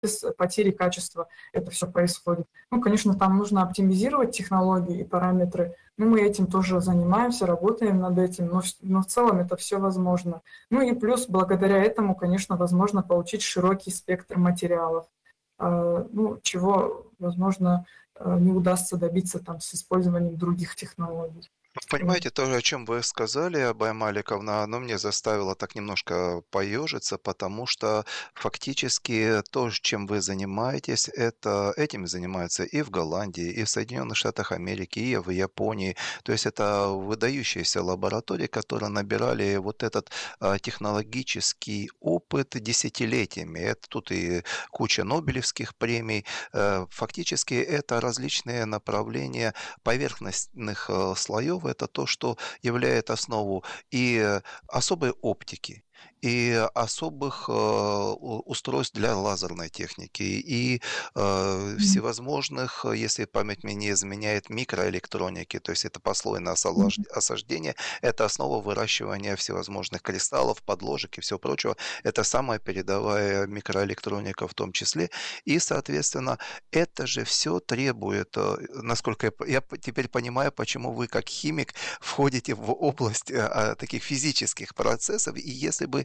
без потери качества это все происходит. Ну, конечно, там нужно оптимизировать технологии и параметры. Ну, мы этим тоже занимаемся, работаем над этим, но в целом это все возможно. Ну и плюс благодаря этому, конечно, возможно получить широкий спектр материалов, ну, чего, возможно, не удастся добиться там с использованием других технологий. Вот. Понимаете, то, о чем вы сказали, Абай Маликовна, оно мне заставило так немножко поежиться, потому что фактически то, чем вы занимаетесь, этим занимаются и в Голландии, и в Соединенных Штатах Америки, и в Японии. То есть это выдающиеся лаборатории, которые набирали вот этот технологический опыт десятилетиями. Это тут и куча Нобелевских премий. Фактически это различные направления поверхностных слоев, это то, что является основу и особой оптики, и особых устройств для лазерной техники, и Мгм. всевозможных, если память мне не изменяет, микроэлектроники, то есть это послойное Мгм. осаждение, это основа выращивания всевозможных кристаллов, подложек и всего прочего. Это самая передовая микроэлектроника в том числе. И, соответственно, это же все требует, насколько теперь понимаю, почему вы как химик входите в область таких физических процессов. И если бы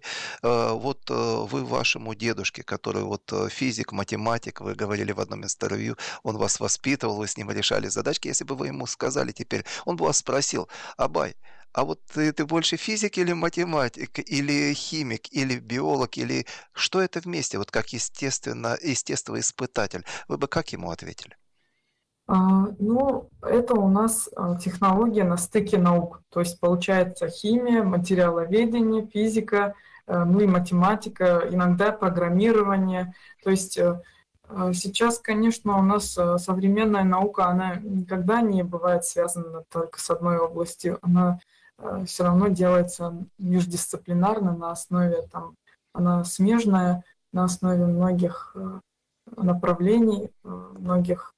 вы вашему дедушке, который вот физик, математик, вы говорили в одном интервью, он вас воспитывал, вы с ним решали задачки, если бы вы ему сказали теперь, он бы вас спросил: Абай, а вот ты больше физик или математик, или химик, или биолог, или что это вместе, вот как естествоиспытатель? Вы бы как ему ответили? Ну, это у нас технология на стыке наук. То есть получается химия, материаловедение, физика, ну и математика, иногда программирование. То есть сейчас, конечно, у нас современная наука, она никогда не бывает связана только с одной областью. Она все равно делается междисциплинарно на основе, там, она смежная на основе многих направлений, многих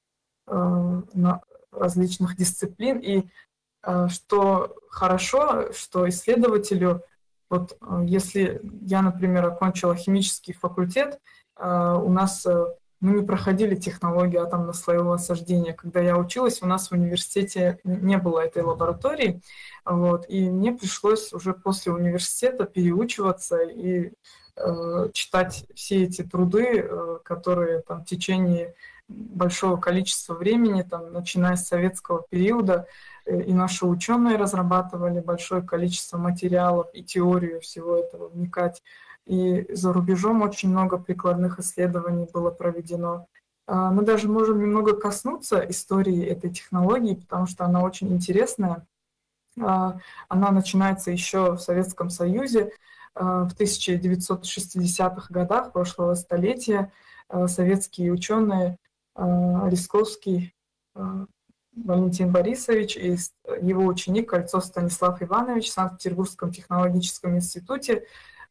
различных дисциплин. И что хорошо, что исследователю, вот если я, например, окончила химический факультет, у нас мы не проходили технологию атомно-слоевого осаждения. Когда я училась, у нас в университете не было этой лаборатории, вот, и мне пришлось уже после университета переучиваться и читать все эти труды, которые там в течение большого количества времени, там, начиная с советского периода, и наши ученые разрабатывали большое количество материалов и теорию всего этого вникать. И за рубежом очень много прикладных исследований было проведено. Мы даже можем немного коснуться истории этой технологии, потому что она очень интересная. Она начинается еще в Советском Союзе. В 1960-х годах прошлого столетия советские ученые Лисковский Валентин Борисович и его ученик Кольцов Станислав Иванович в Санкт-Петербургском технологическом институте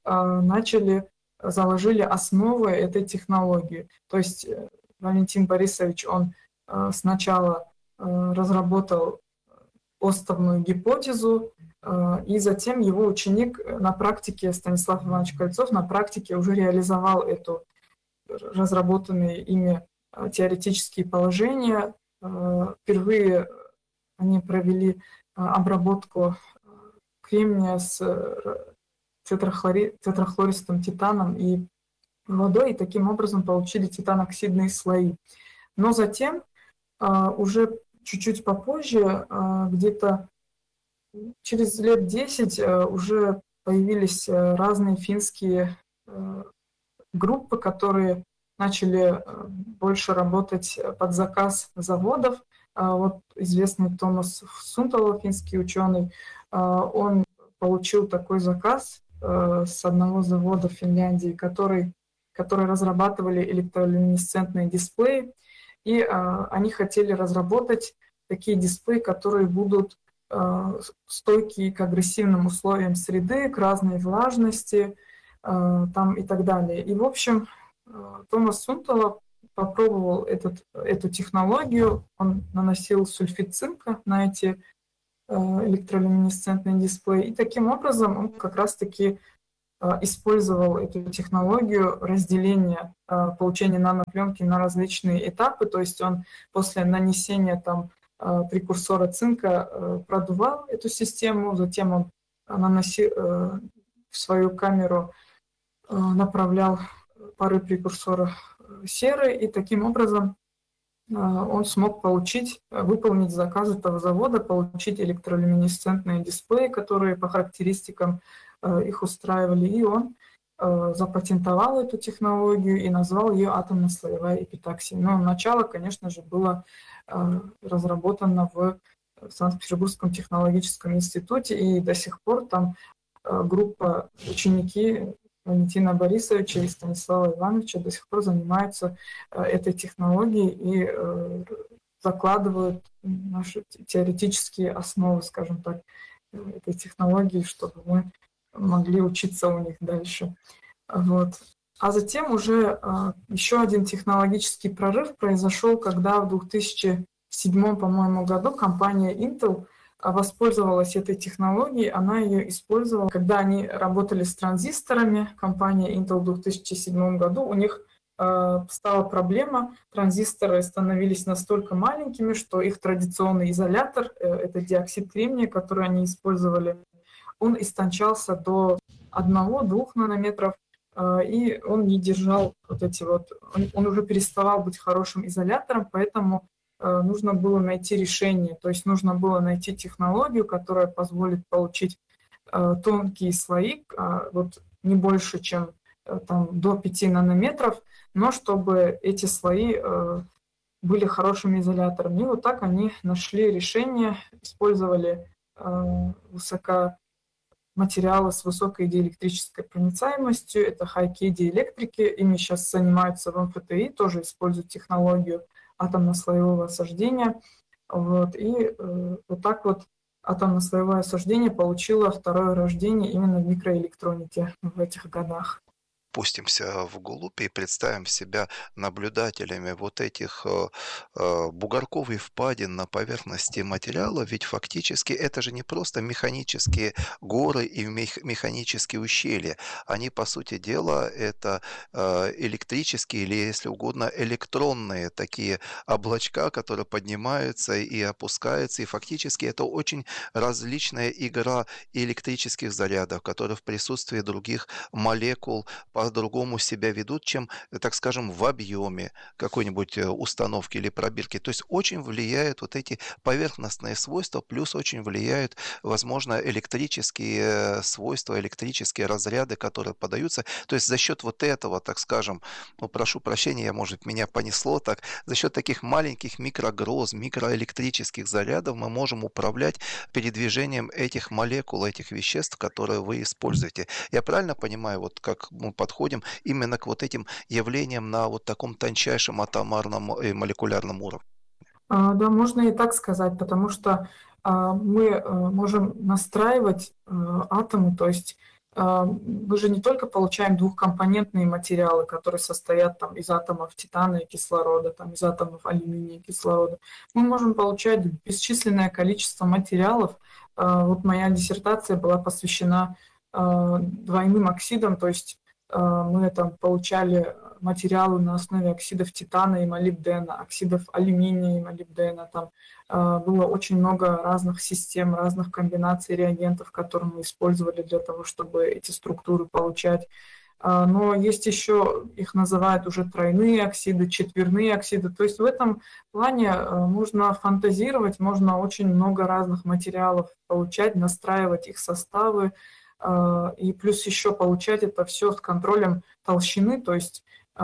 заложили основы этой технологии. То есть Валентин Борисович, он сначала разработал остовную гипотезу, и затем его ученик на практике, Станислав Иванович Кольцов, на практике уже реализовал эту разработанные ими теоретические положения. Впервые они провели обработку кремния с тетрахлористым титаном и водой, и таким образом получили титаноксидные слои. Но затем, уже чуть-чуть попозже, где-то через лет 10, уже появились разные финские группы, которые начали больше работать под заказ заводов. Вот известный Томас Сунтала, финский ученый, он получил такой заказ с одного завода в Финляндии, который разрабатывали электролюминесцентные дисплеи, и они хотели разработать такие дисплеи, которые будут стойкие к агрессивным условиям среды, к разной влажности, там и так далее. И, в общем, Томас Сунтала попробовал эту технологию, он наносил сульфид цинка на эти электролюминесцентные дисплеи, и таким образом он как раз-таки использовал эту технологию разделения получения нанопленки на различные этапы, то есть он после нанесения там прекурсора цинка продувал эту систему, затем он наносил в свою камеру, направлял пары прекурсора серы, и таким образом он смог выполнить заказ этого завода, получить электролюминесцентные дисплеи, которые по характеристикам их устраивали, и он запатентовал эту технологию и назвал ее атомно-слоевая эпитаксия. Но начало, конечно же, было разработано в Санкт-Петербургском технологическом институте, и до сих пор там группа ученики Валентина Борисовича и Станислава Ивановича до сих пор занимаются этой технологией и закладывают наши теоретические основы, скажем так, этой технологии, чтобы мы могли учиться у них дальше. Вот. А затем уже еще один технологический прорыв произошел, когда в 2007, по-моему, году компания Intel воспользовалась этой технологией, она ее использовала, когда они работали с транзисторами. Компания Intel в 2007 году, у них стала проблема, транзисторы становились настолько маленькими, что их традиционный изолятор, это диоксид кремния, который они использовали, он истончался до 1-2 нанометров, и он не держал он уже переставал быть хорошим изолятором, поэтому нужно было найти решение, то есть нужно было найти технологию, которая позволит получить тонкие слои, не больше, чем до 5 нанометров, но чтобы эти слои были хорошими изоляторами. И вот так они нашли решение, использовали материалы с высокой диэлектрической проницаемостью, это high-k диэлектрики, ими сейчас занимаются в МФТИ, тоже используют технологию атомно-слоевого осаждения. И вот так вот атомно-слоевое осаждение получило второе рождение именно в микроэлектронике в этих годах. Спустимся вглубь и представим себя наблюдателями вот этих бугорков и впадин на поверхности материала, ведь фактически это же не просто механические горы и механические ущелья. Они, по сути дела, это электрические или, если угодно, электронные такие облачка, которые поднимаются и опускаются, и фактически это очень различная игра электрических зарядов, которые в присутствии других молекул по-другому себя ведут, чем, так скажем, в объеме какой-нибудь установки или пробирки. То есть очень влияют вот эти поверхностные свойства, плюс очень влияют, возможно, электрические свойства, электрические разряды, которые подаются. То есть за счет вот этого, так скажем, прошу прощения, может, меня понесло так, за счет таких маленьких микрогроз, микроэлектрических зарядов мы можем управлять передвижением этих молекул, этих веществ, которые вы используете. Я правильно понимаю, вот как мы подходим именно к вот этим явлениям на вот таком тончайшем атомарном и молекулярном уровне? Да, можно и так сказать, потому что мы можем настраивать атомы, то есть мы же не только получаем двухкомпонентные материалы, которые состоят из атомов титана и кислорода, из атомов алюминия и кислорода. Мы можем получать бесчисленное количество материалов. Вот моя диссертация была посвящена двойным оксидам, то есть мы получали материалы на основе оксидов титана и молибдена, оксидов алюминия и молибдена. Там было очень много разных систем, разных комбинаций реагентов, которые мы использовали для того, чтобы эти структуры получать. Но есть еще, их называют уже тройные оксиды, четверные оксиды. То есть в этом плане можно фантазировать, можно очень много разных материалов получать, настраивать их составы, и плюс еще получать это все с контролем толщины, то есть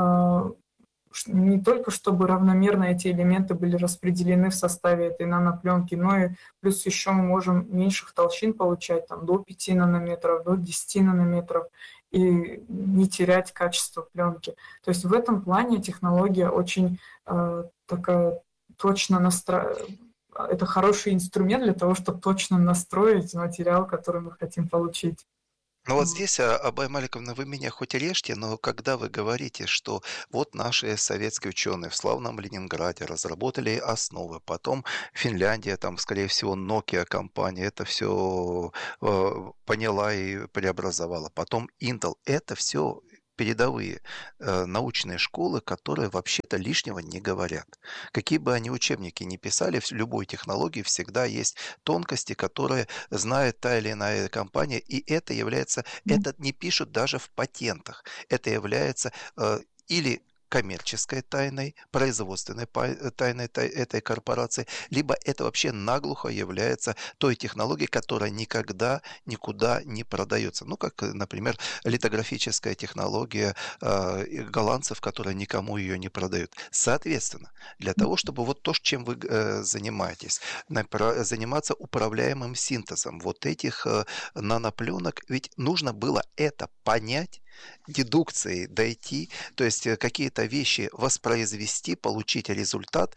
не только чтобы равномерно эти элементы были распределены в составе этой нанопленки, но и плюс еще мы можем меньших толщин получать, до 5 нанометров, до 10 нанометров, и не терять качество пленки. То есть в этом плане технология очень такая точно это хороший инструмент для того, чтобы точно настроить материал, который мы хотим получить. Ну вот здесь, Абай Маликовна, вы меня хоть и режьте, но когда вы говорите, что вот наши советские ученые в славном Ленинграде разработали основы, потом Финляндия, там, скорее всего, Nokia компания, это все поняла и преобразовала, потом Intel, это все передовые научные школы, которые вообще-то лишнего не говорят. Какие бы они учебники ни писали, в любой технологии всегда есть тонкости, которые знает та или иная компания, и это не пишут даже в патентах. Это является или коммерческой тайной, производственной тайной этой корпорации, либо это вообще наглухо является той технологией, которая никогда никуда не продается. Ну, как, например, литографическая технология голландцев, которая никому ее не продают. Соответственно, для того, чтобы вот то, чем вы занимаетесь, заниматься управляемым синтезом вот этих нанопленок, ведь нужно было это понять, дедукцией дойти, то есть какие-то вещи воспроизвести, получить результат,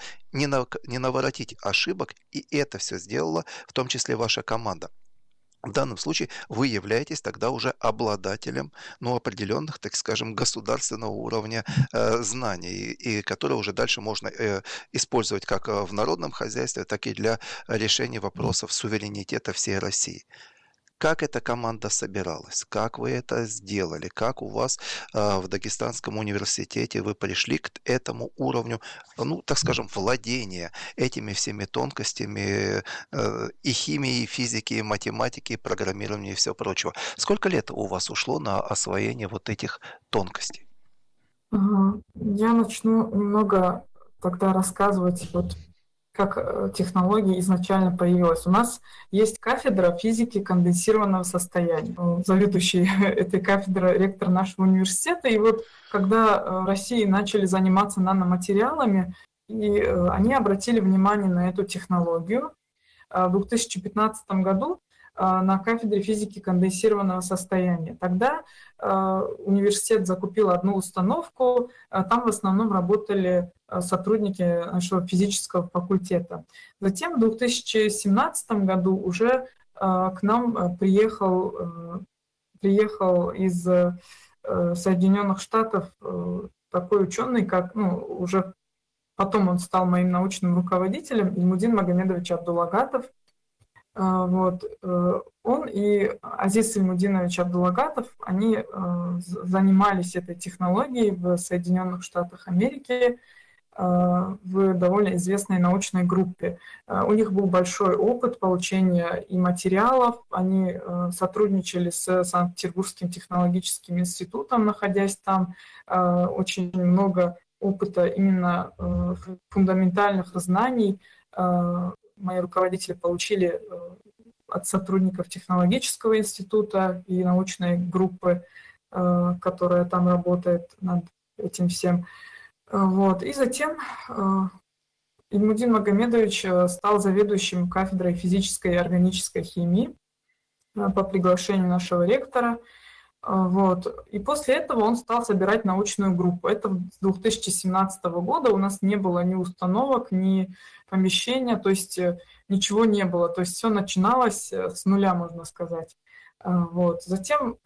не наворотить ошибок, и это все сделала в том числе ваша команда. В данном случае вы являетесь тогда уже обладателем, ну, определенных, так скажем, государственного уровня знаний, и которые уже дальше можно использовать как в народном хозяйстве, так и для решения вопросов суверенитета всей России. Как эта команда собиралась? Как вы это сделали? Как у вас в Дагестанском университете вы пришли к этому уровню, ну, так скажем, владения этими всеми тонкостями и химии, и физики, и математики, и программирования, и все прочего? Сколько лет у вас ушло на освоение вот этих тонкостей? Ага. Я начну немного тогда рассказывать, вот как технология изначально появилась. У нас есть кафедра физики конденсированного состояния. Заведующий этой кафедры ректор нашего университета. И вот когда в России начали заниматься наноматериалами, и они обратили внимание на эту технологию, в 2015 году на кафедре физики конденсированного состояния. Тогда университет закупил одну установку, там в основном работали сотрудники нашего физического факультета. Затем в 2017 году уже к нам приехал из Соединенных Штатов такой ученый, как, ну, уже потом он стал моим научным руководителем, Ильмудин Магомедович Абдулагатов. Вот. Он и Азиз Ильмудинович Абдулагатов, они занимались этой технологией в Соединенных Штатах Америки в довольно известной научной группе. У них был большой опыт получения и материалов, они сотрудничали с Санкт-Петербургским технологическим институтом, находясь там, очень много опыта именно фундаментальных знаний мои руководители получили от сотрудников технологического института и научной группы, которая там работает над этим всем. Вот. И затем Ильмудин Магомедович стал заведующим кафедрой физической и органической химии по приглашению нашего ректора. Вот. И после этого он стал собирать научную группу. Это с 2017 года. У нас не было ни установок, ни помещения, то есть ничего не было. То есть все начиналось с нуля, можно сказать. Вот. Затем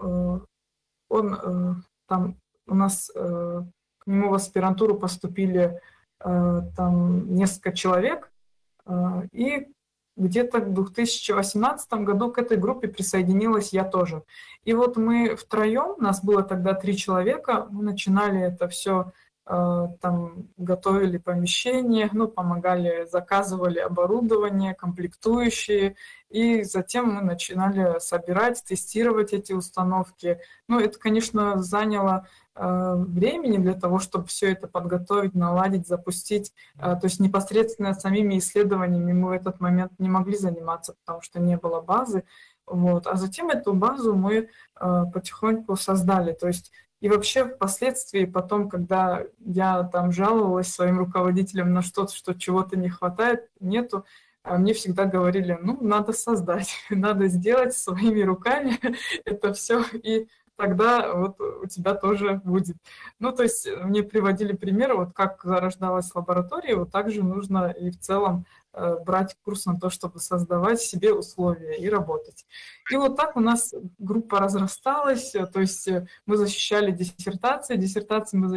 там у нас к нему в аспирантуру поступили там несколько человек, и где-то в 2018 году к этой группе присоединилась я тоже. И вот мы втроем, нас было тогда 3 человека, мы начинали это все, там готовили помещение, ну, помогали, заказывали оборудование, комплектующие, и затем мы начинали собирать, тестировать эти установки. Ну, это, конечно, заняло времени для того, чтобы все это подготовить, наладить, запустить. То есть непосредственно самими исследованиями мы в этот момент не могли заниматься, потому что не было базы. Вот. А затем эту базу мы потихоньку создали. То есть и вообще впоследствии потом, когда я там жаловалась своим руководителям на что-то, что чего-то не хватает, нету, мне всегда говорили, ну, надо создать, надо сделать своими руками это все. И тогда вот у тебя тоже будет. Ну, то есть мне приводили примеры, вот как зарождалась лаборатория, вот также нужно и в целом брать курс на то, чтобы создавать себе условия и работать. И вот так у нас группа разрасталась, то есть мы защищали диссертации мы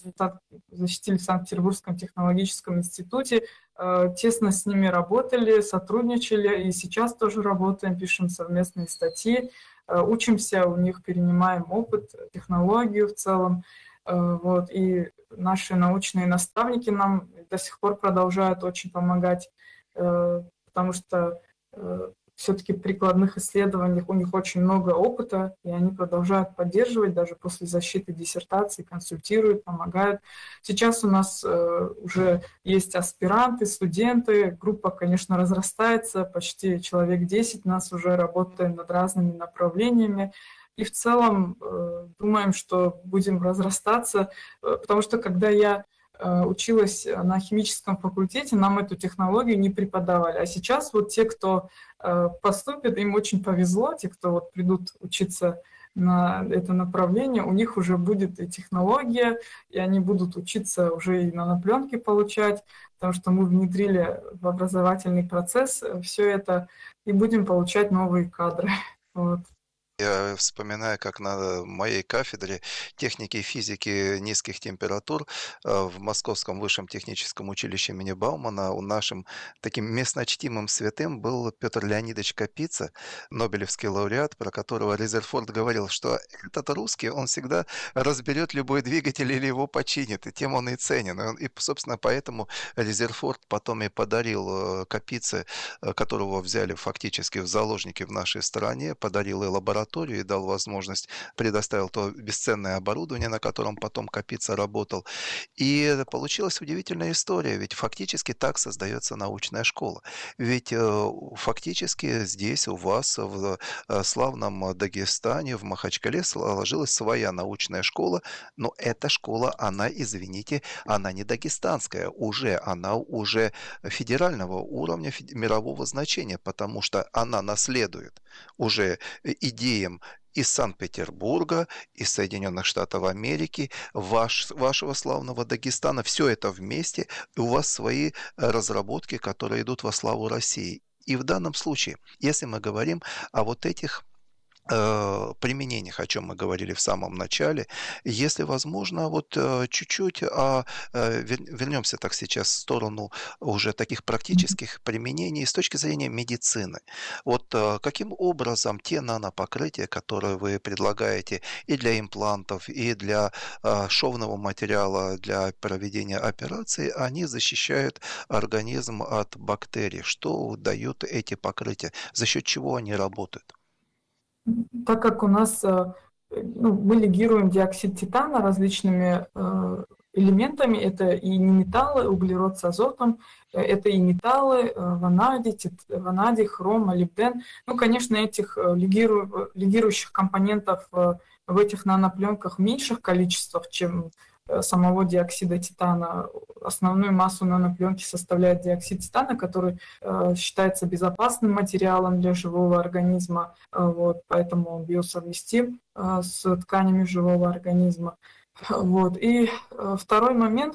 защитили в Санкт-Петербургском технологическом институте, тесно с ними работали, сотрудничали, и сейчас тоже работаем, пишем совместные статьи, учимся у них, перенимаем опыт, технологию в целом. Вот, и наши научные наставники нам до сих пор продолжают очень помогать, потому что все-таки в прикладных исследованиях у них очень много опыта, и они продолжают поддерживать даже после защиты диссертации, консультируют, помогают. Сейчас у нас уже есть аспиранты, студенты, группа, конечно, разрастается, почти человек 10, нас уже работаем над разными направлениями. И в целом думаем, что будем разрастаться, потому что когда я училась на химическом факультете, нам эту технологию не преподавали. А сейчас вот те, кто поступит, им очень повезло, те, кто вот придут учиться на это направление, у них уже будет и технология, и они будут учиться уже и нанопленки получать, потому что мы внедрили в образовательный процесс все это, и будем получать новые кадры. Вот. Я вспоминаю, как на моей кафедре техники и физики низких температур в Московском высшем техническом училище имени Баумана нашим таким местночтимым святым был Петр Леонидович Капица, нобелевский лауреат, про которого Резерфорд говорил, что этот русский, он всегда разберет любой двигатель или его починит, и тем он и ценен. И, собственно, поэтому Резерфорд потом и подарил Капице, которого взяли фактически в заложники в нашей стране, подарил и лабораторию, и дал возможность, предоставил то бесценное оборудование, на котором потом Капица работал. И получилась удивительная история, ведь фактически так создается научная школа. Ведь фактически здесь у вас в славном Дагестане, в Махачкале сложилась своя научная школа, но эта школа, она, извините, она не дагестанская, она уже федерального уровня, мирового значения, потому что она наследует уже идеям из Санкт-Петербурга, из Соединенных Штатов Америки, вашего славного Дагестана. Все это вместе, и у вас свои разработки, которые идут во славу России. И в данном случае, если мы говорим о вот этих применениях, о чем мы говорили в самом начале, если возможно, вот чуть-чуть вернемся так сейчас в сторону уже таких практических применений с точки зрения медицины. Вот каким образом те нанопокрытия, которые вы предлагаете и для имплантов, и для шовного материала для проведения операции, они защищают организм от бактерий? Что дают эти покрытия? За счет чего они работают? Так как у нас мы легируем диоксид титана различными элементами, это и неметаллы, углерод с азотом, это и металлы, ванадий, хром, молибден. Ну, конечно, этих легирующих компонентов в этих нанопленках в меньших количествах, чем самого диоксида титана. Основную массу нанопленки составляет диоксид титана, который считается безопасным материалом для живого организма, вот, поэтому он биосовместим с тканями живого организма. Вот. И второй момент,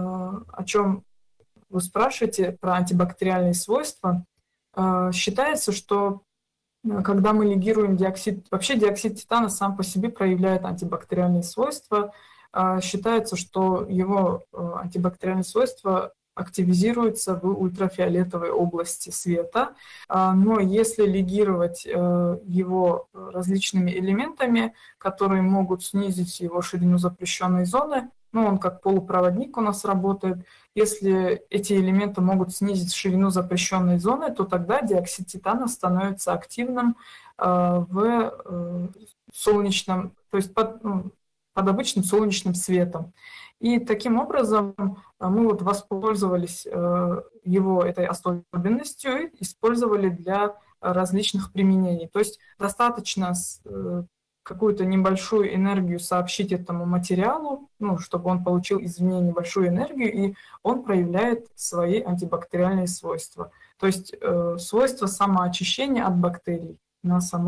о чем вы спрашиваете, про антибактериальные свойства. Считается, что когда мы легируем вообще диоксид титана сам по себе проявляет антибактериальные свойства. Считается, что его антибактериальные свойства активизируются в ультрафиолетовой области света, но если легировать его различными элементами, которые могут снизить его ширину запрещенной зоны, он как полупроводник у нас работает, если эти элементы могут снизить ширину запрещенной зоны, то тогда диоксид титана становится активным в солнечном, то есть под обычным солнечным светом. И таким образом мы вот воспользовались его этой особенностью и использовали для различных применений. То есть достаточно какую-то небольшую энергию сообщить этому материалу, чтобы он получил извне небольшую энергию, и он проявляет свои антибактериальные свойства. То есть свойства самоочищения от бактерий на самой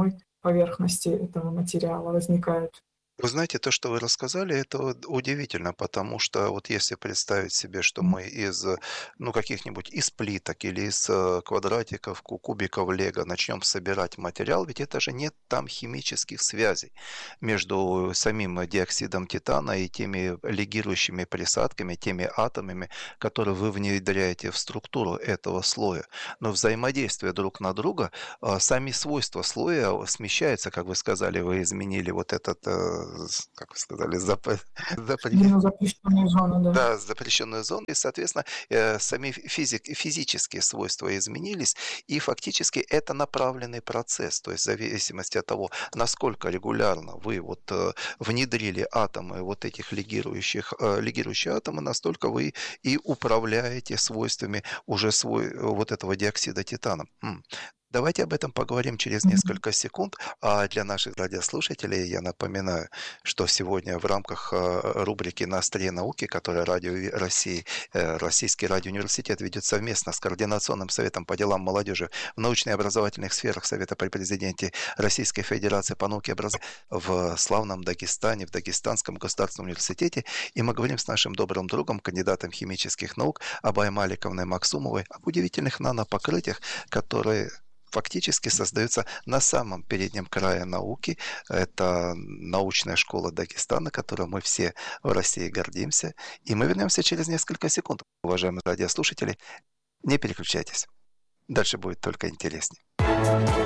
поверхности этого материала возникают. Вы знаете, то, что вы рассказали, это вот удивительно, потому что вот если представить себе, что М. мы из, ну, каких-нибудь из плиток или из квадратиков, кубиков лего начнем собирать материал, ведь это же нет там химических связей между самим диоксидом титана и теми легирующими присадками, теми атомами, которые вы внедряете в структуру этого слоя. Но взаимодействие друг на друга, сами свойства слоя смещаются, как вы сказали, вы изменили вот этот, как вы сказали, Именно запрещенные зоны, да. да, запрещенную зону, и, соответственно, сами физические свойства изменились, и фактически это направленный процесс, то есть в зависимости от того, насколько регулярно вы вот внедрили атомы вот этих легирующие атомы, настолько вы и управляете свойствами уже вот этого диоксида титана. Давайте об этом поговорим через Мгм. несколько секунд. А для наших радиослушателей я напоминаю, что сегодня в рамках рубрики «На острие науки», которую России, Российский радиоуниверситет ведет совместно с Координационным советом по делам молодежи в научно-образовательных сферах Совета при президенте Российской Федерации по науке и образованию в славном Дагестане, в Дагестанском государственном университете. И мы говорим с нашим добрым другом, кандидатом химических наук Абай Маликовной Максумовой об удивительных нанопокрытиях, которые фактически создаются на самом переднем крае науки. Это научная школа Дагестана, которой мы все в России гордимся. И мы вернемся через несколько секунд. Уважаемые радиослушатели, не переключайтесь. Дальше будет только интереснее.